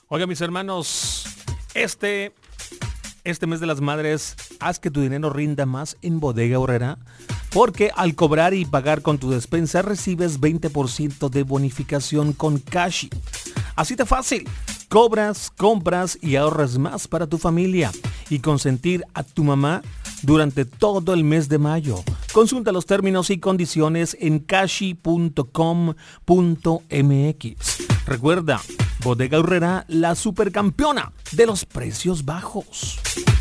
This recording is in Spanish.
Oiga, mis hermanos, este mes de las madres, haz que tu dinero rinda más en Bodega Aurrerá, porque al cobrar y pagar con tu despensa recibes 20% de bonificación con Cashi. Así de fácil. Cobras, compras y ahorras más para tu familia y consentir a tu mamá durante todo el mes de mayo. Consulta los términos y condiciones en cashi.com.mx. Recuerda, Bodega Aurrerá, la supercampeona de los precios bajos.